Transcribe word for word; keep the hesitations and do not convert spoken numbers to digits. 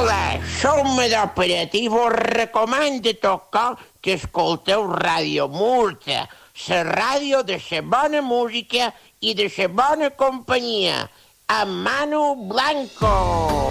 Hola, som d'Operatiu. Vos recomano tocar que escolteu Ràdio Murta, la ràdio de la bona música i de la bona companyia, amb Manu Blanco.